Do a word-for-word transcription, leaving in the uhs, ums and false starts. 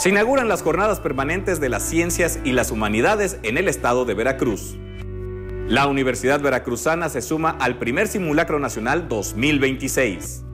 Se inauguran las jornadas permanentes de las ciencias y las humanidades en el estado de Veracruz. La Universidad Veracruzana se suma al primer simulacro nacional dos mil veintiséis.